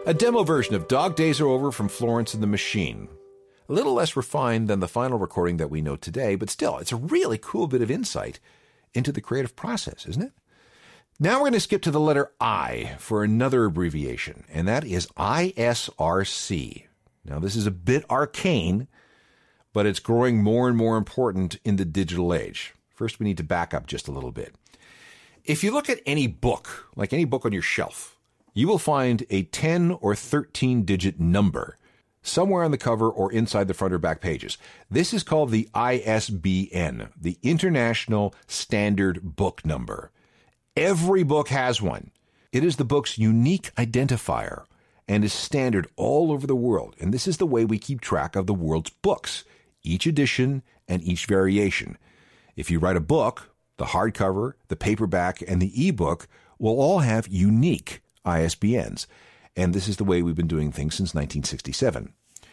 A demo version of Dog Days Are Over from Florence and the Machine. A little less refined than the final recording that we know today, but still, it's a really cool bit of insight into the creative process, isn't it? Now we're going to skip to the letter I for another abbreviation, and that is ISRC. Now, this is a bit arcane, but it's growing more and more important in the digital age. First, we need to back up just a little bit. If you look at any book, like any book on your shelf, you will find a 10 or 13-digit number somewhere on the cover or inside the front or back pages. This is called the ISBN, the International Standard Book Number. Every book has one. It is the book's unique identifier and is standard all over the world. And this is the way we keep track of the world's books, each edition and each variation. If you write a book, the hardcover, the paperback, and the ebook will all have unique ISBNs. And this is the way we've been doing things since 1967.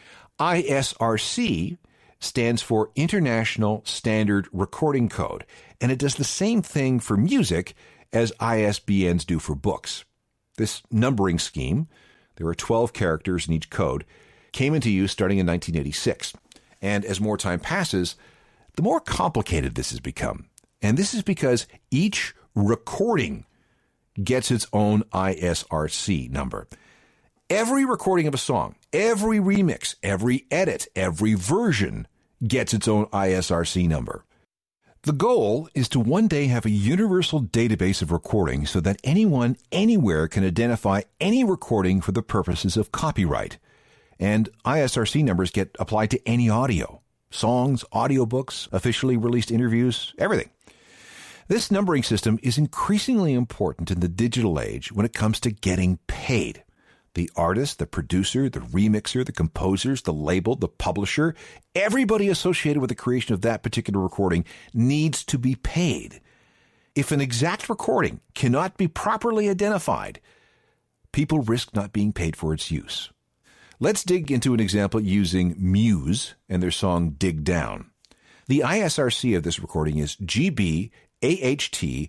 ISRC stands for International Standard Recording Code, and it does the same thing for music as ISBNs do for books. This numbering scheme, there are 12 characters in each code, came into use starting in 1986. And as more time passes, the more complicated this has become. And this is because each recording gets its own ISRC number. Every recording of a song, every remix, every edit, every version gets its own ISRC number. The goal is to one day have a universal database of recordings so that anyone, anywhere can identify any recording for the purposes of copyright. And ISRC numbers get applied to any audio, songs, audiobooks, officially released interviews, everything. This numbering system is increasingly important in the digital age when it comes to getting paid. The artist, the producer, the remixer, the composers, the label, the publisher, everybody associated with the creation of that particular recording needs to be paid. If an exact recording cannot be properly identified, people risk not being paid for its use. Let's dig into an example using Muse and their song Dig Down. The ISRC of this recording is GB AHT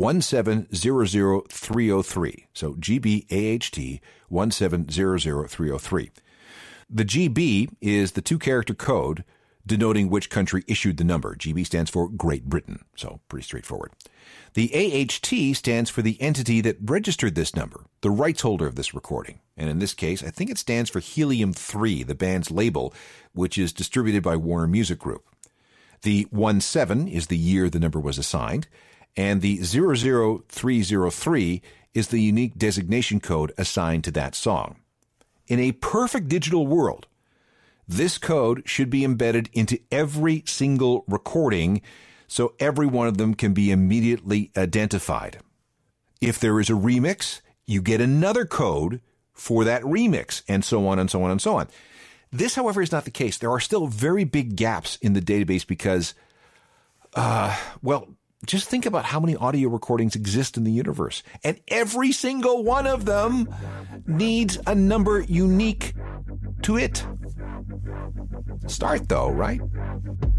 1700303. So GB-AHT 1700303. The GB is the two-character code denoting which country issued the number. GB stands for Great Britain, so pretty straightforward. The AHT stands for the entity that registered this number, the rights holder of this recording. And in this case, I think it stands for Helium 3, the band's label, which is distributed by Warner Music Group. The 17 is the year the number was assigned, and the 00303 is the unique designation code assigned to that song. In a perfect digital world, this code should be embedded into every single recording so every one of them can be immediately identified. If there is a remix, you get another code for that remix, and so on and so on and so on. This, however, is not the case. There are still very big gaps in the database because, just think about how many audio recordings exist in the universe. And every single one of them needs a number unique to it. Start though, right?